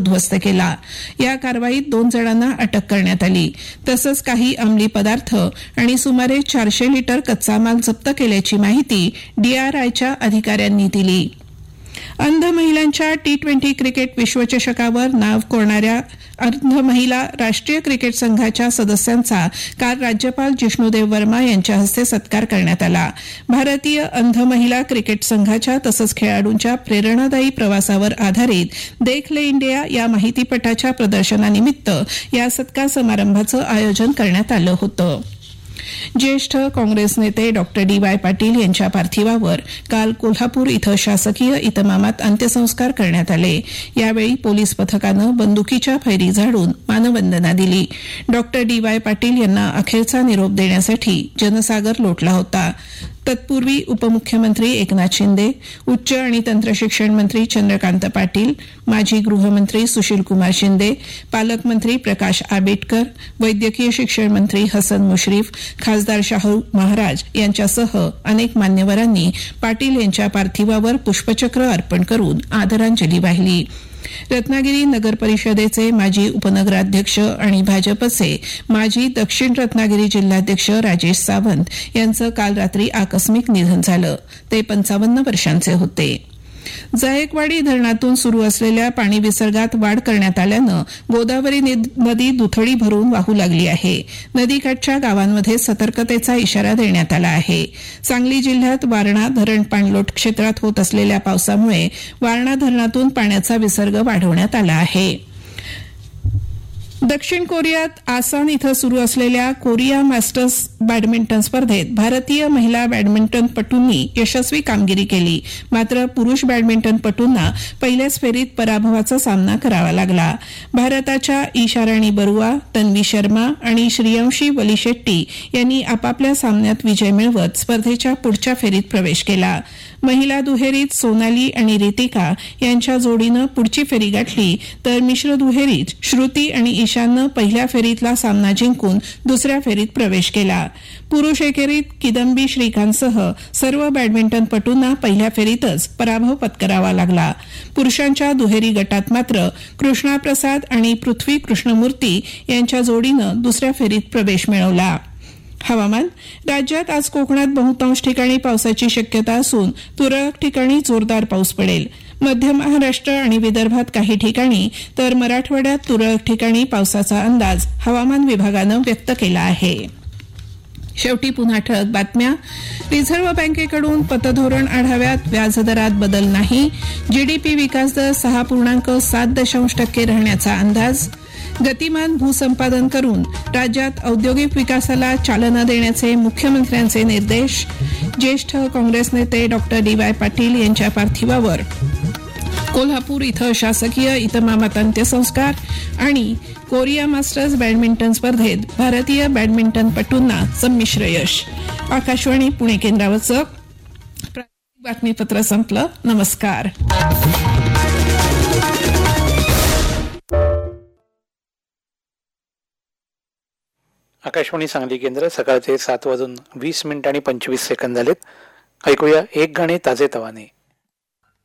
उद्ध्वस्त केला. या कारवाईत 2 जणांना अटक करण्यात आली. तसंच काही अंमली पदार्थ आणि सुमारे 400 लिटर कच्चा माल जप्त केल्याची माहिती DRIच्या अधिकाऱ्यांनी दिली. अंध महिलांच्या T20 क्रिकेट विश्वचषकावर नाव कोरणाऱ्या अंध महिला राष्ट्रीय क्रिकेट संघाच्या सदस्यांचा काल राज्यपाल जिष्णुदेव वर्मा यांच्या हस्ते सत्कार करण्यात आला. भारतीय अंध महिला क्रिकेट संघाच्या तसंच खेळाडूंच्या प्रेरणादायी प्रवासावर आधारित देख ले इंडिया या माहितीपटाच्या प्रदर्शनानिमित्त या सत्कार समारंभाचं आयोजन करण्यात आलं होतं. ज्येष्ठ काँग्रेस नेते डॉक्टर DY पाटील यांच्या पार्थिवावर काल कोल्हापूर इथं शासकीय इतमामात अंत्यसंस्कार करण्यात आले. यावेळी पोलीस पथकानं बंदुकीच्या फैरी झाडून मानवंदना दिली. डॉक्टर DY पाटील यांना अखेरचा निरोप देण्यासाठी जनसागर लोटला होता. तत्पूर्वी उपमुख्यमंत्री एकनाथ शिंदे, उच्च आणि तंत्रशिक्षण मंत्री चंद्रकांत पाटील, माजी गृहमंत्री सुशीलकुमार शिंदे, पालकमंत्री प्रकाश आंबेडकर, वैद्यकीय शिक्षण मंत्री हसन मुश्रीफ, खासदार शाहू महाराज यांच्यासह अनेक मान्यवरांनी पाटील यांच्या पार्थिवावर पुष्पचक्र अर्पण करून आदरांजली वाहिली. रत्नागिरी नगर परिषदेचे माजी उपनगराध्यक्ष आणि भाजपचे माजी दक्षिण रत्नागिरी जिल्हाध्यक्ष राजेश सावंत यांचं काल रात्री आकस्मिक निधन झालं. ते 55 वर्षांचे होते. जायकवाडी धरणातून सुरू असलेल्या पाणी विसर्गात वाढ करण्यात आल्यानं गोदावरी नदी दुथडी भरून वाहू लागली आहे. नदीकाठच्या गावांमध्ये सतर्कतेचा इशारा देण्यात आला आहे. सांगली जिल्ह्यात वारणा धरण पाणलोट क्षेत्रात होत असलेल्या पावसामुळे वारणा धरणातून पाण्याचा विसर्ग वाढवण्यात आला आहे. दक्षिण कोरियात आसान इथं सुरू असलेल्या कोरिया मास्टर्स बॅडमिंटन स्पर्धेत भारतीय महिला बॅडमिंटनपटूंनी यशस्वी कामगिरी केली. मात्र पुरुष बॅडमिंटनपटूंना पहिल्याच फेरीत पराभवाचा सामना करावा लागला. भारताच्या ईशा राणी बरुआ, तन्वी शर्मा आणि श्रेयांशी वलीशेट्टी यांनी आपापल्या सामन्यात विजय मिळवत स्पर्धेच्या पुढच्या फेरीत प्रवेश केला. महिला दुहेरीत सोनाली आणि रितिका यांच्या जोडीनं पुढची फेरी गाठली तर मिश्र दुहेरीत श्रुती आणि ईशाननं पहिल्या फेरीतला सामना जिंकून दुसऱ्या फेरीत प्रवेश केला. पुरुष एकेरीत किदंबी श्रीकांतसह सर्व बॅडमिंटनपटूंना पहिल्या फेरीतच पराभव पत्करावा लागला. पुरुषांच्या दुहेरी गटात मात्र कृष्णा प्रसाद आणि पृथ्वी कृष्णमूर्ती यांच्या जोडीनं दुसऱ्या फेरीत प्रवेश मिळवला. हवामान. राज्यात आज कोकणात बहुतांश ठिकाणी पावसाची शक्यता असून तुरळक ठिकाणी जोरदार पाऊस पडेल. मध्य महाराष्ट्र आणि विदर्भात काही ठिकाणी तर मराठवाड्यात तुरळक ठिकाणी पावसाचा अंदाज हवामान विभागानं व्यक्त केला आहे. शेवटी पुन्हा ठळक बातम्या. रिझर्व्ह बँकेकडून पतधोरण आढाव्यात व्याजदरात बदल नाही. GDP विकास दर 6.7% राहण्याचा अंदाज. गतिमान भूसंपादन करून राज्यात औद्योगिक विकासाला चालना देण्याचे मुख्यमंत्र्यांचे निर्देश. ज्येष्ठ काँग्रेस नेते डॉक्टर DY पाटील यांच्या पार्थिवावर कोल्हापूर इथं शासकीय इतमामात अंत्यसंस्कार. आणि कोरिया मास्टर्स बॅडमिंटन स्पर्धेत भारतीय बॅडमिंटनपटूंना संमिश्र यश. आकाशवाणी पुणे केंद्रावरचं बातमीपत्र संपलं. नमस्कार. आकाशवाणी सांगली केंद्र. सकाळचे 7:20 आणि 25 झालेत. ऐकूया एक गाणे ताजे तवाने.